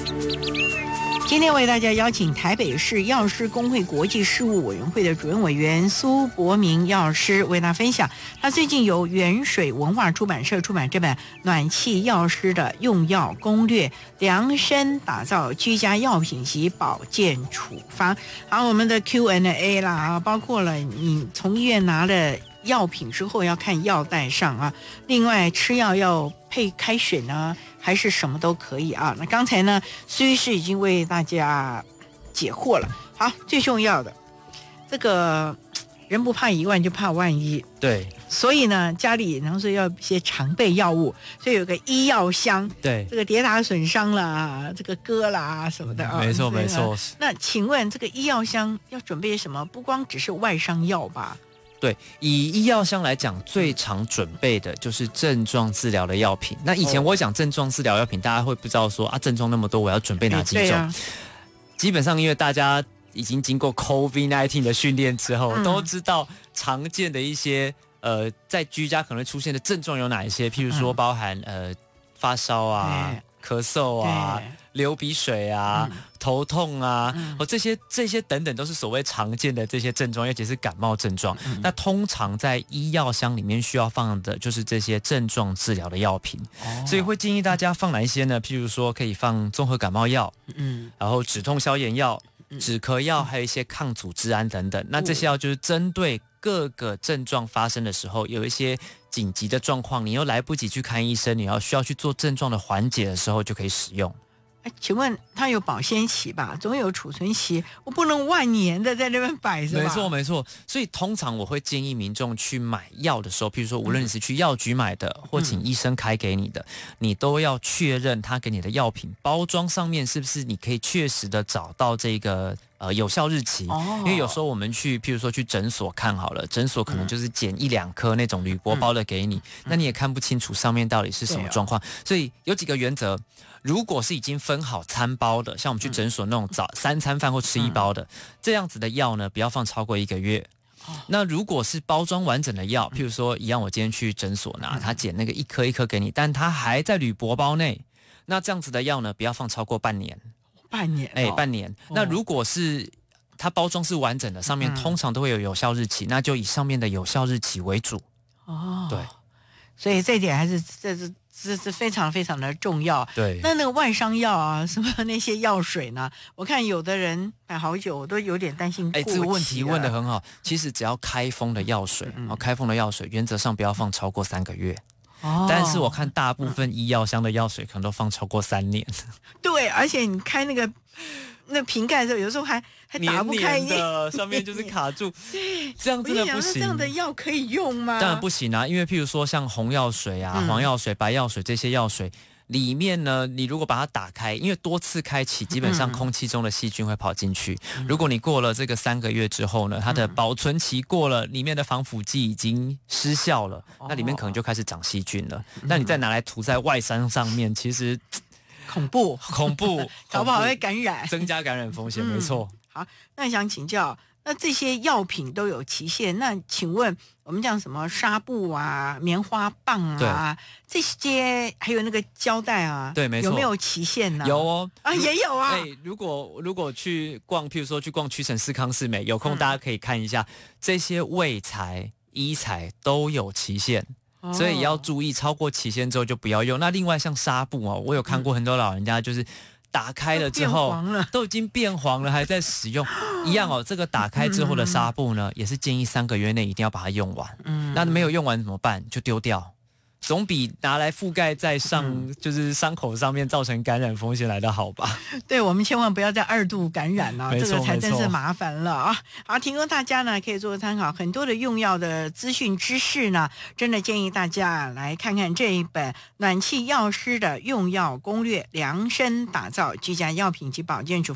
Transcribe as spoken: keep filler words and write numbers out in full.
今天为大家邀请台北市药师公会国际事务委员会的主任委员苏博明药师为大家分享，他最近由远水文化出版社出版这本《暖气药师的用药攻略》，量身打造居家药品及保健处方。好，我们的 Q and A 啦啊，包括了你从医院拿了药品之后要看药袋上啊，另外吃药要配开水呢，还是什么都可以啊？那刚才呢，苏医师已经为大家解惑了。好，最重要的，这个人不怕一万，就怕万一。 对， 所以呢，家里然后说要一些常备药物，所以有个医药箱。 对， 这个跌打损伤啦，这个割啦什么的啊。 没错没错。 那请问这个医药箱要准备什么？不光只是外伤药吧？ 对，以医药箱来讲，最常准备的就是症状治疗的药品。那以前我讲症状治疗药品，大家会不知道说啊，症状那么多，我要准备哪几种？啊、基本上，因为大家已经经过 COVID 十九 的训练之后，嗯、都知道常见的一些呃，在居家可能会出现的症状有哪一些，譬如说包含呃发烧啊、咳嗽啊。流鼻水啊、嗯、头痛啊，嗯、哦，这些这些等等都是所谓常见的这些症状，尤其是感冒症状。嗯、那通常在医药箱里面需要放的就是这些症状治疗的药品，哦、所以会建议大家放哪一些呢？譬如说可以放综合感冒药，嗯，然后止痛消炎药、止咳药，还有一些抗组织胺等等。那这些药就是针对各个症状发生的时候，有一些紧急的状况，你又来不及去看医生，你要需要去做症状的缓解的时候，就可以使用。 请问它有保鲜期吧？总有储存期，我不能万年的在那边摆着吧？ 没错没错，所以通常我会建议民众去买药的时候，譬如说无论你是去药局买的，嗯、或请医生开给你的，你都要确认他给你的药品包装上面是不是你可以确实的找到这个呃有效日期。哦、因为有时候我们去譬如说去诊所看好了，诊所可能就是捡一两颗那种铝箔包的给你，嗯、那你也看不清楚上面到底是什么状况。哦、所以有几个原则。如果是已经分好餐包的，像我们去诊所那种早三餐饭或吃一包的，嗯、这样子的药呢，不要放超过一个月。哦、那如果是包装完整的药，譬如说一样，我今天去诊所拿，他捡那个一颗一颗给你，但他还在铝箔包内，那这样子的药呢，不要放超过半年。 半年， 哎、欸，半年。哦、那如果是它包装是完整的，上面通常都会有有效日期，嗯、那就以上面的有效日期为主。 哦， 对， 所以这一点还是这是。这是非常非常的重要。 对， 那那个外伤药啊，什么那些药水呢？我看有的人买好久，我都有点担心过期了。 哎，这个问题问得很好。其实只要开封的药水，嗯、哦，开封的药水原则上不要放超过三个月。哦，但是我看大部分医药箱的药水可能都放超过三年。 对，而且你开那个那瓶盖的时候，有时候还还打不开， 黏黏的，上面就是卡住。这样真的不行。 这样的药可以用吗？ 当然不行啊，因为譬如说像红药水啊、嗯、黄药水、白药水这些药水里面呢，你如果把它打开，因为多次开启，基本上空气中的细菌会跑进去。嗯、如果你过了这个三个月之后呢，它的保存期过了，里面的防腐剂已经失效了，哦、那里面可能就开始长细菌了。嗯、那你再拿来涂在外伤上面，其实恐怖， 恐怖， 搞不好会感染， 增加感染风险。嗯、没错。 好，那想请教。那这些药品都有期限，那请问我们讲什么纱布啊、棉花棒啊，这些还有那个胶带啊， 对，没错， 有没有期限呢？ 有哦， 啊，也有啊。 哎，如果如果去逛，譬如说去逛屈臣氏、康是美，有空大家可以看一下，嗯、这些卫材、医材都有期限。哦、所以也要注意，超过期限之后就不要用。那另外像纱布哦，我有看过很多老人家就是。打开了之后都, 都已经变黄了，还在使用一样哦。这个打开之后的纱布呢，嗯、也是建议三个月内一定要把它用完。嗯，那没有用完怎么办？就丢掉，总比拿来覆盖在上、嗯、就是伤口上面造成感染风险来的好吧？ 对，我们千万不要在二度感染啊，这个才真是麻烦了啊！好，提供大家呢可以做个参考，很多的用药的资讯知识呢，真的建议大家来看看这一本《暖气药师的用药攻略》，量身打造居家药品及保健处。